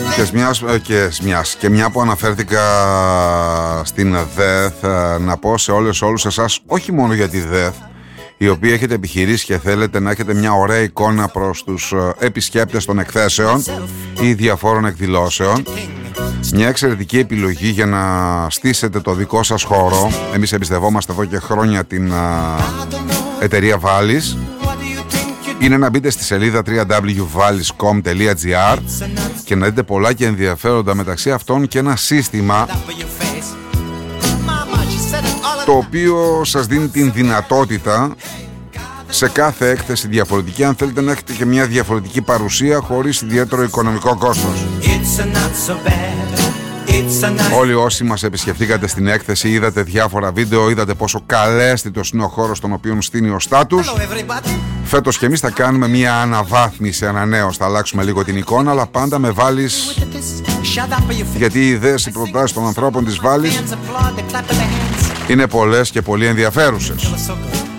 Και μια που αναφέρθηκα στην ΔΕΘ, να πω σε όλους εσάς, όχι μόνο για τη ΔΕΘ, οι οποίοι έχετε επιχειρήσει και θέλετε να έχετε μια ωραία εικόνα προς τους επισκέπτες των εκθέσεων ή διαφόρων εκδηλώσεων, μια εξαιρετική επιλογή για να στήσετε το δικό σας χώρο. Εμείς εμπιστευόμαστε εδώ και χρόνια την εταιρεία Valis. Είναι να μπείτε στη σελίδα www.valis.com.gr και να δείτε πολλά και ενδιαφέροντα, μεταξύ αυτών και ένα σύστημα το οποίο σας δίνει την δυνατότητα σε κάθε έκθεση διαφορετική, αν θέλετε να έχετε και μια διαφορετική παρουσία χωρίς ιδιαίτερο οικονομικό κόστος. Όλοι όσοι μας επισκεφτήκατε στην έκθεση, είδατε διάφορα βίντεο, είδατε πόσο καλέσθητος είναι ο χώρος στον οποίο στείνει ο στάτους. Φέτος και εμείς θα κάνουμε μια αναβάθμιση, ανανέωση, θα αλλάξουμε λίγο την εικόνα, αλλά πάντα με Valis, γιατί οι ιδέες, οι προτάσεις των ανθρώπων της Valis είναι πολλές και πολύ ενδιαφέρουσες.